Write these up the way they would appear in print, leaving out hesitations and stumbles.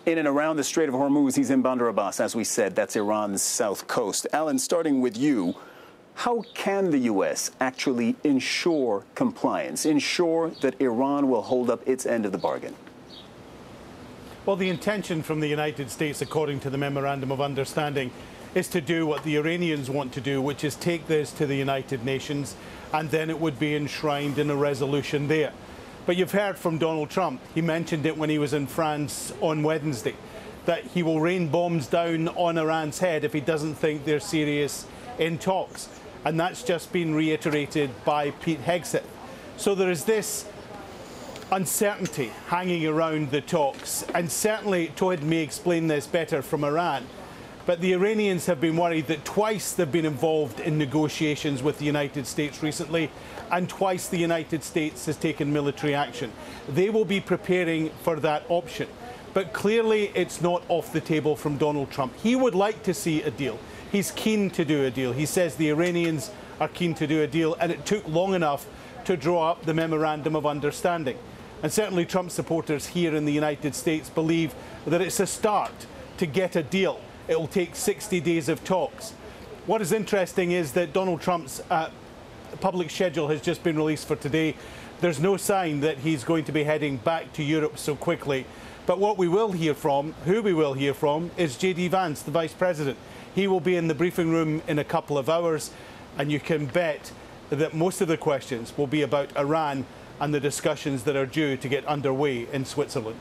in and around the Strait of Hormuz. He's in Bandar Abbas, as we said. That's Iran's south coast. Alan, starting with you, how can the U.S. actually ensure compliance, ensure that Iran will hold up its end of the bargain? Well, the intention from the United States, according to the Memorandum of Understanding, is to do what the Iranians want to do, which is take this to the United Nations, and then it would be enshrined in a resolution there. But you've heard from Donald Trump. He mentioned it when he was in France on Wednesday, that he will rain bombs down on Iran's head if he doesn't think they're serious in talks. And that's just been reiterated by Pete Hegseth. So there is this uncertainty hanging around the talks. And certainly Tawhid may explain this better from Iran. But the Iranians have been worried that twice they've been involved in negotiations with the United States recently, and twice the United States has taken military action. They will be preparing for that option. But clearly it's not off the table from Donald Trump. He would like to see a deal. He's keen to do a deal. He says the Iranians are keen to do a deal, and it took long enough to draw up the Memorandum of Understanding. And certainly Trump supporters here in the United States believe that it's a start to get a deal. It will take 60 days of talks. What is interesting is that Donald Trump's public schedule has just been released for today. There's no sign that he's going to be heading back to Europe so quickly. But what we will hear from, who we will hear from, is J.D. Vance, the Vice President. He will be in the briefing room in a couple of hours, and you can bet that most of the questions will be about Iran and the discussions that are due to get underway in Switzerland.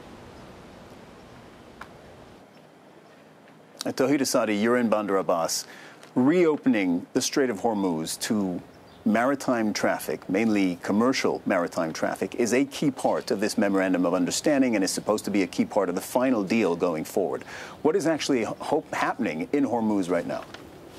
Tawhid Asadi, you're in Bandar Abbas. Reopening the Strait of Hormuz to maritime traffic, mainly commercial maritime traffic, is a key part of this Memorandum of Understanding and is supposed to be a key part of the final deal going forward. What is actually happening in Hormuz right now?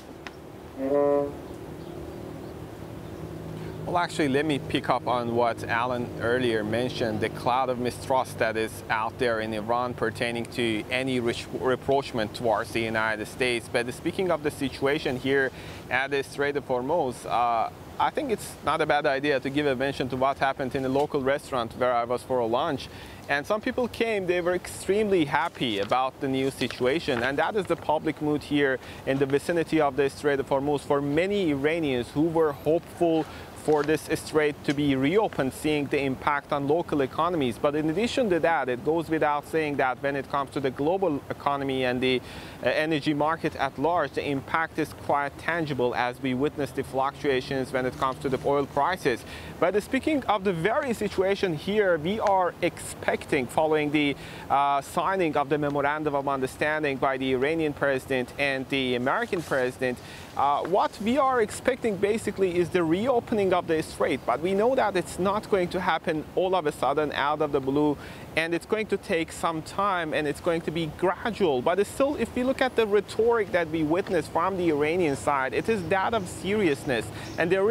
Well, actually, let me pick up on what Alan earlier mentioned, the cloud of mistrust that is out there in Iran pertaining to any rapprochement towards the United States. But speaking of the situation here at the Strait of Hormuz, I think it's not a bad idea to give a mention to what happened in a local restaurant where I was for a lunch. And some people came, they were extremely happy about the new situation. And that is the public mood here in the vicinity of the Strait of Hormuz for many Iranians who were hopeful for this strait to be reopened, seeing the impact on local economies. But in addition to that, it goes without saying that when it comes to the global economy and the energy market at large, the impact is quite tangible as we witness the fluctuations when it comes to the oil prices. But speaking of the very situation here, we are expecting, following the signing of the Memorandum of Understanding by the Iranian president and the American president, what we are expecting basically is the reopening of the strait. But we know that it's not going to happen all of a sudden out of the blue, and it's going to take some time and it's going to be gradual. But it's still, if we look at the rhetoric that we witness from the Iranian side, it is that of seriousness. And there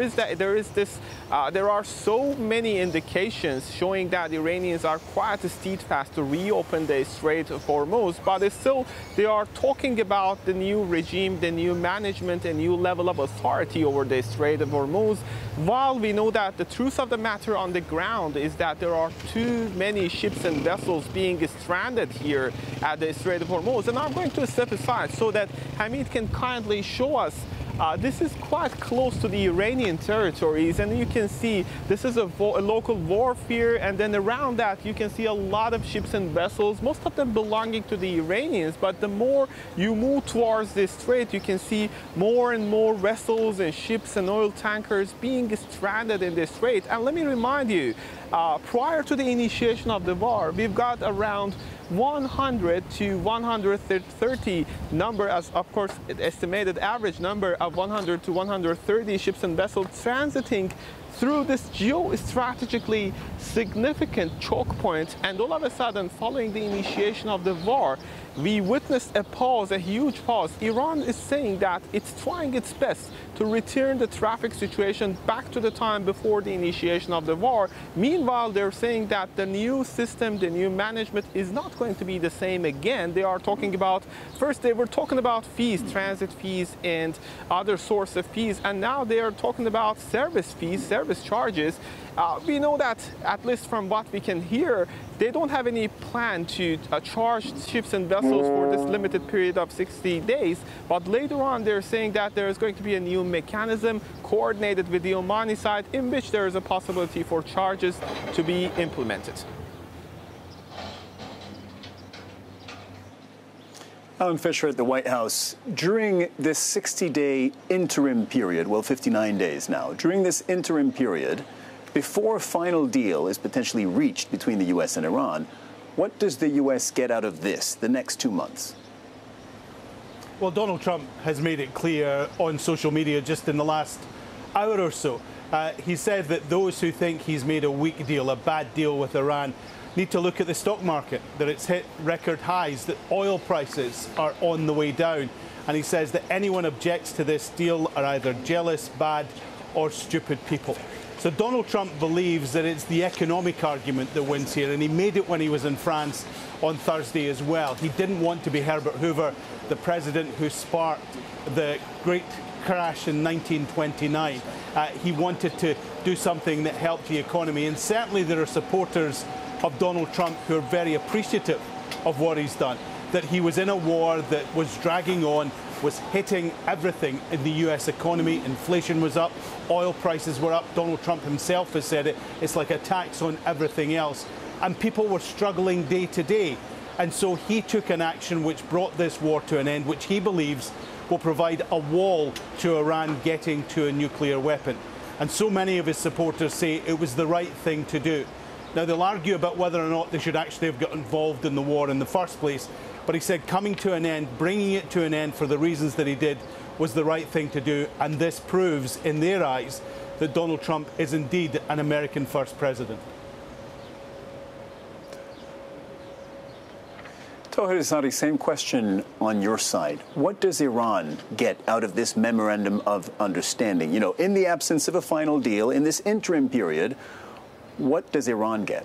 are so many indications showing that Iranians are quite steadfast to reopen the Strait of Hormuz, but it's still, they are talking about the new regime, the new management, a new level of authority over the Strait of Hormuz, while we know that the truth of the matter on the ground is that there are too many ships and vessels being stranded here at the Strait of Hormuz. And I'm going to step aside so that Hamid can kindly show us. This is quite close to the Iranian territories, and you can see this is a local warfare, and then around that you can see a lot of ships and vessels, most of them belonging to the Iranians. But the more you move towards this strait, you can see more and more vessels and ships and oil tankers being stranded in this strait. And let me remind you, prior to the initiation of the war, we've got around 100 to 130 number, as of course estimated average number of 100 to 130 ships and vessels transiting through this geostrategically significant choke point. And all of a sudden, following the initiation of the war, we witnessed a pause, a huge pause. Iran is saying that it's trying its best to return the traffic situation back to the time before the initiation of the war. Meanwhile, they're saying that the new system, the new management is not going to be the same again. They are talking about, first they were talking about fees, transit fees and other source of fees, and now they are talking about service fees service charges. We know that, at least from what we can hear, they don't have any plan to charge ships and vessels for this limited period of 60 days. But later on, they're saying that there is going to be a new mechanism coordinated with the Omani side in which there is a possibility for charges to be implemented. Alan Fisher at the White House. During this 60-day interim period, well, 59 days now, during this interim period, before a final deal is potentially reached between the U.S. and Iran, what does the U.S. get out of this, the next 2 months? Well, Donald Trump has made it clear on social media just in the last hour or so. He said that those who think he's made a weak deal, a bad deal with Iran, need to look at the stock market, that it's hit record highs, that oil prices are on the way down. And he says that anyone objects to this deal are either jealous, bad, or stupid people. So Donald Trump believes that it's the economic argument that wins here, and he made it when he was in France on Thursday as well. He didn't want to be Herbert Hoover, the president who sparked the great crash in 1929. He wanted to do something that helped the economy, and certainly there are supporters of Donald Trump who are very appreciative of what he's done, that he was in a war that was dragging on, was hitting everything in the US economy. Inflation was up, oil prices were up. Donald Trump himself has said it's like a tax on everything else. And people were struggling day to day. And so he took an action which brought this war to an end, which he believes will provide a wall to Iran getting to a nuclear weapon. And so many of his supporters say it was the right thing to do. Now, they'll argue about whether or not they should actually have got involved in the war in the first place, but he said coming to an end, bringing it to an end for the reasons that he did, was the right thing to do, and this proves, in their eyes, that Donald Trump is indeed an American first president. Tawhid Asadi, same question on your side. What does Iran get out of this memorandum of understanding? You know, in the absence of a final deal, in this interim period, what does Iran get?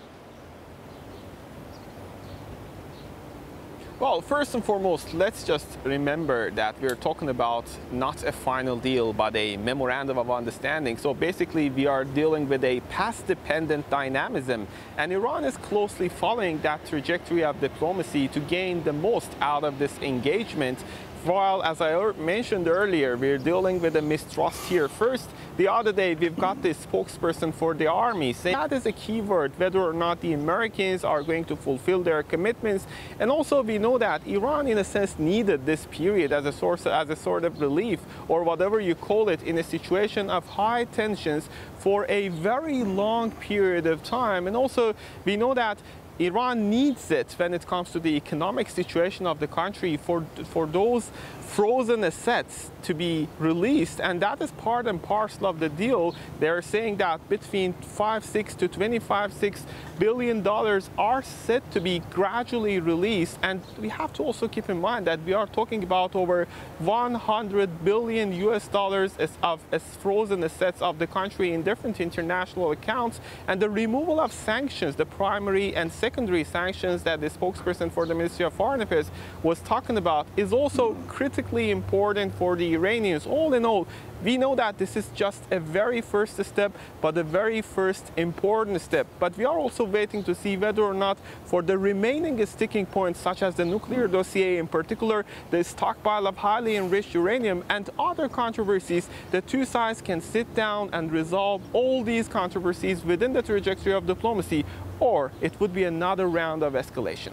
Well, first and foremost, let's just remember that we're talking about not a final deal, but a memorandum of understanding. So basically, we are dealing with a past-dependent dynamism, and Iran is closely following that trajectory of diplomacy to gain the most out of this engagement. While, as I mentioned earlier, we're dealing with a mistrust here. First, the other day, we've got this spokesperson for the army saying that is a key word, whether or not the Americans are going to fulfill their commitments. And also, we know that Iran, in a sense, needed this period as a sort of relief, or whatever you call it, in a situation of high tensions for a very long period of time. And also, we know that Iran needs it when it comes to the economic situation of the country for those frozen assets to be released, and that is part and parcel of the deal. They're saying that between $5.6 to $25.6 billion are set to be gradually released, and we have to also keep in mind that we are talking about over $100 billion as frozen assets of the country in different international accounts, and the removal of sanctions, the primary and secondary sanctions that the spokesperson for the Ministry of Foreign Affairs was talking about, is also critically important for the Iranians. All in all, we know that this is just a very first step, but a very first important step. But we are also waiting to see whether or not for the remaining sticking points, such as the nuclear dossier in particular, the stockpile of highly enriched uranium and other controversies, the two sides can sit down and resolve all these controversies within the trajectory of diplomacy, or it would be another round of escalation.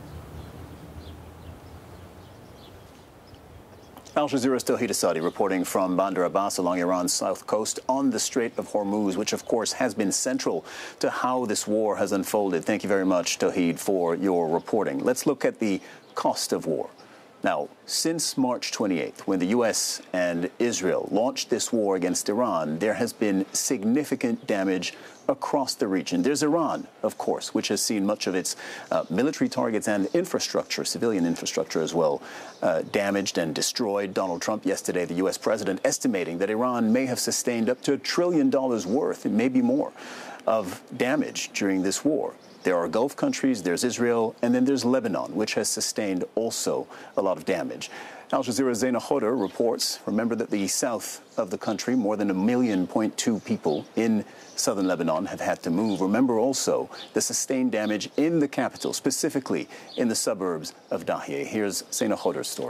Al Jazeera's Tawhid Asadi reporting from Bandar Abbas along Iran's south coast on the Strait of Hormuz, which of course has been central to how this war has unfolded. Thank you very much, Tawhid, for your reporting. Let's look at the cost of war. Now, since March 28th, when the U.S. and Israel launched this war against Iran, there has been significant damage across the region. There's Iran, of course, which has seen much of its military targets and infrastructure, civilian infrastructure as well, damaged and destroyed. Donald Trump yesterday, the U.S. president, estimating that Iran may have sustained up to $1 trillion worth, and maybe more, of damage during this war. There are Gulf countries, there's Israel, and then there's Lebanon, which has sustained also a lot of damage. Al Jazeera's Zaina Khodr reports, remember that the south of the country, more than 1.2 million people in southern Lebanon have had to move. Remember also the sustained damage in the capital, specifically in the suburbs of Dahiyeh. Here's Zaina Khodr's story.